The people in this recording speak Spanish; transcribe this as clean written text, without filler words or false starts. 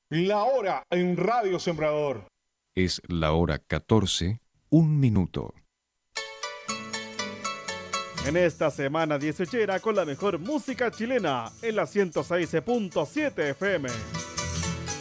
La hora en Radio Sembrador. Es la hora 14, un minuto. En esta semana 18 con la mejor música chilena en la 106.7 FM.